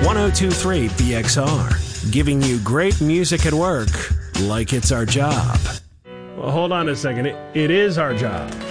1023 BXR, giving you great music at work like it's our job. Well, hold on a second. It is our job.